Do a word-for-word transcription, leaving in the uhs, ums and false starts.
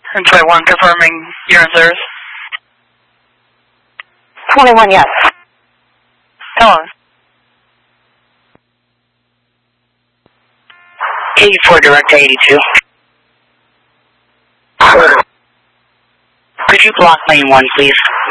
And twenty-one confirming you're in service. twenty-one, yes. Hello. eighty-four direct to eighty-two. Could you block lane one, please?